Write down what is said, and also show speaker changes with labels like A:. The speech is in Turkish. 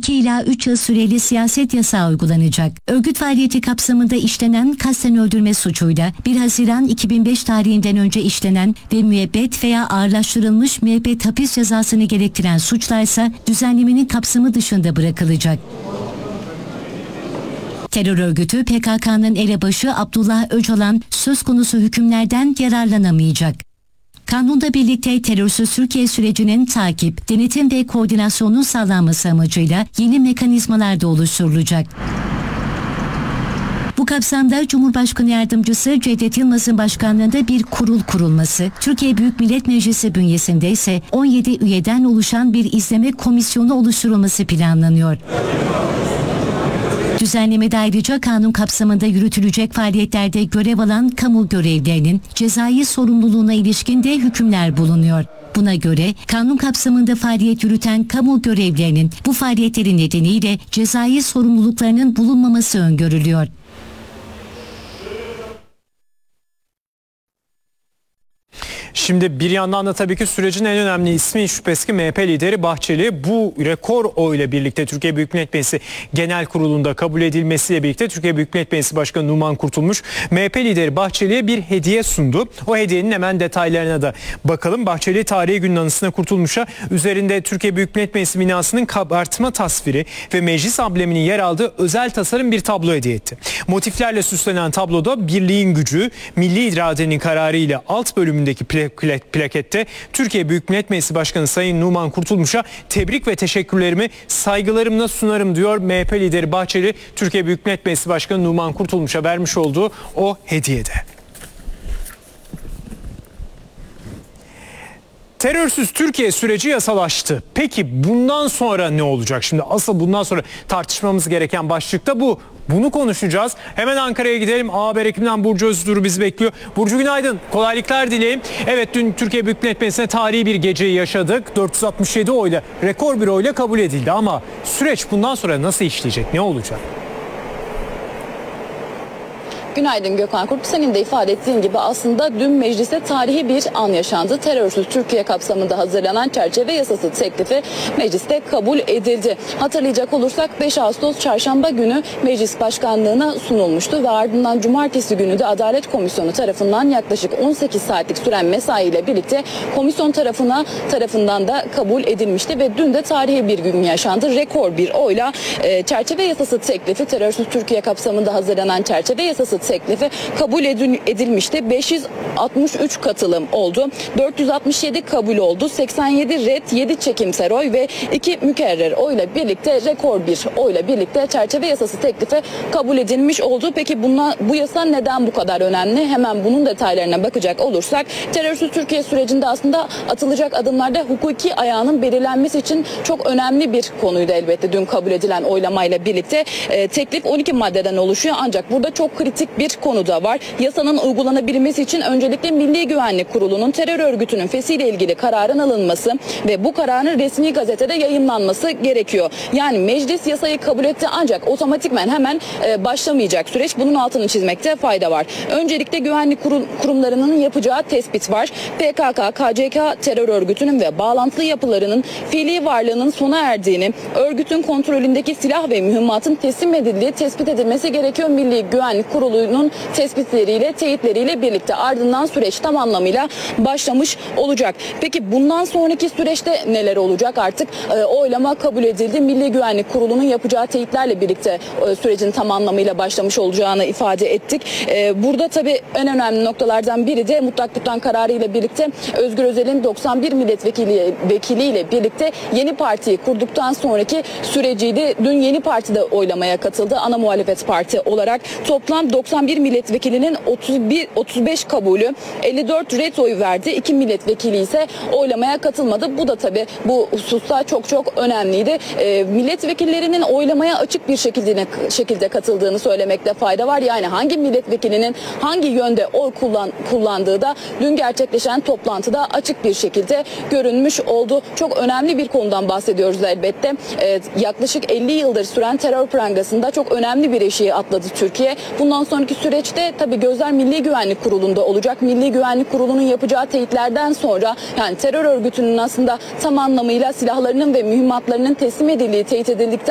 A: 2 ila 3 yıl süreli siyaset yasağı uygulanacak. Örgüt faaliyeti kapsamında işlenen kasten öldürme suçuyla 1 Haziran 2005 tarihinden önce işlenen ve müebbet veya ağırlaştırılmış müebbet hapis cezasını gerektiren suçlarsa düzenlemenin kapsamı dışında bırakılacak. Terör örgütü PKK'nın elebaşı Abdullah Öcalan söz konusu hükümlerden yararlanamayacak. Kanunla birlikte terörsüz Türkiye sürecinin takip, denetim ve koordinasyonun sağlanması amacıyla yeni mekanizmalar da oluşturulacak. Bu kapsamda Cumhurbaşkanı Yardımcısı Cevdet Yılmaz'ın başkanlığında bir kurul kurulması, Türkiye Büyük Millet Meclisi bünyesinde ise 17 üyeden oluşan bir izleme komisyonu oluşturulması planlanıyor. Düzenlemede ayrıca kanun kapsamında yürütülecek faaliyetlerde görev alan kamu görevlilerinin cezai sorumluluğuna ilişkin de hükümler bulunuyor. Buna göre kanun kapsamında faaliyet yürüten kamu görevlilerinin bu faaliyetleri nedeniyle cezai sorumluluklarının bulunmaması öngörülüyor.
B: Şimdi bir yandan da tabii ki sürecin en önemli ismi şüphesiz ki MHP lideri Bahçeli. Bu rekor oyla birlikte Türkiye Büyük Millet Meclisi Genel Kurulu'nda kabul edilmesiyle birlikte Türkiye Büyük Millet Meclisi Başkanı Numan Kurtulmuş MHP lideri Bahçeli'ye bir hediye sundu. O hediyenin hemen detaylarına da bakalım. Bahçeli tarihi günün anısına Kurtulmuş'a üzerinde Türkiye Büyük Millet Meclisi binasının kabartma tasviri ve meclis ambleminin yer aldığı özel tasarım bir tablo hediye etti. Motiflerle süslenen tabloda birliğin gücü, milli iradenin kararı ile alt bölümündeki plakette Türkiye Büyük Millet Meclisi Başkanı Sayın Numan Kurtulmuş'a tebrik ve teşekkürlerimi saygılarımla sunarım diyor MHP lideri Bahçeli, Türkiye Büyük Millet Meclisi Başkanı Numan Kurtulmuş'a vermiş olduğu o hediyede. Terörsüz Türkiye süreci yasalaştı. Peki bundan sonra ne olacak? Şimdi asıl bundan sonra tartışmamız gereken başlık da bu. Bunu konuşacağız. Hemen Ankara'ya gidelim. Haber ekibinden Burcu Öztürk bizi bekliyor. Burcu günaydın. Kolaylıklar dileyim. Evet, dün Türkiye Büyük Millet Meclisi'ne tarihi bir geceyi yaşadık. 467 oyla, rekor bir oyla kabul edildi ama süreç bundan sonra nasıl işleyecek? Ne olacak?
C: Günaydın Gökhan Kurt. Senin de ifade ettiğin gibi aslında dün mecliste tarihi bir an yaşandı. Terörsüz Türkiye kapsamında hazırlanan çerçeve yasası teklifi mecliste kabul edildi. Hatırlayacak olursak 5 Ağustos çarşamba günü meclis başkanlığına sunulmuştu ve ardından cumartesi günü de Adalet Komisyonu tarafından yaklaşık 18 saatlik süren mesaiyle birlikte komisyon tarafından da kabul edilmişti ve dün de tarihi bir gün yaşandı. Rekor bir oyla çerçeve yasası teklifi, terörsüz Türkiye kapsamında hazırlanan çerçeve yasası teklifi kabul edilmişti. 563 katılım oldu. 467 kabul oldu. 87 red, 7 çekimser oy ve 2 mükerrer oyla birlikte rekor bir oyla birlikte çerçeve yasası teklifi kabul edilmiş oldu. Peki bu yasa neden bu kadar önemli? Hemen bunun detaylarına bakacak olursak terörsüz Türkiye sürecinde aslında atılacak adımlarda hukuki ayağının belirlenmesi için çok önemli bir konuydu elbette dün kabul edilen oylamayla birlikte. Teklif 12 maddeden oluşuyor ancak burada çok kritik bir konu da var. Yasanın uygulanabilmesi için öncelikle Milli Güvenlik Kurulu'nun terör örgütünün fesiyle ilgili kararın alınması ve bu kararın resmi gazetede yayımlanması gerekiyor. Yani meclis yasayı kabul etti ancak otomatikmen hemen başlamayacak süreç. Bunun altını çizmekte fayda var. Öncelikle güvenlik kurumlarının yapacağı tespit var. PKK, KCK terör örgütünün ve bağlantılı yapılarının fiili varlığının sona erdiğini, örgütün kontrolündeki silah ve mühimmatın teslim edildiği tespit edilmesi gerekiyor. Milli Güvenlik Kurulu'nun tespitleriyle, teyitleriyle birlikte ardından süreç tam anlamıyla başlamış olacak. Peki bundan sonraki süreçte neler olacak? Artık oylama kabul edildi. Milli Güvenlik Kurulu'nun yapacağı teyitlerle birlikte sürecin tam anlamıyla başlamış olacağını ifade ettik. Burada tabii en önemli noktalardan biri de mutlak tutan kararı ile birlikte Özgür Özel'in 91 milletvekiliyle birlikte yeni partiyi kurduktan sonraki süreciydi. Dün yeni partide oylamaya katıldı. Ana muhalefet parti olarak toplam 91 milletvekilinin 35 kabulü, 54 ret oyu verdi. 2 milletvekili ise oylamaya katılmadı. Bu da tabii bu hususta çok önemliydi. Milletvekillerinin oylamaya açık bir şekilde katıldığını söylemekte fayda var. Yani hangi milletvekilinin hangi yönde oy kullandığı da dün gerçekleşen toplantıda açık bir şekilde görünmüş oldu. Çok önemli bir konudan bahsediyoruz elbette. Yaklaşık 50 yıldır süren terör prangasında çok önemli bir eşiği atladı Türkiye. Bundan sonraki süreçte tabii gözler Milli Güvenlik Kurulu'nda olacak. Milli Güvenlik Kurulu'nun yapacağı teyitlerden sonra yani terör örgütünün aslında tam anlamıyla silahlarının ve mühimmatlarının teslim edildiği teyit edildikten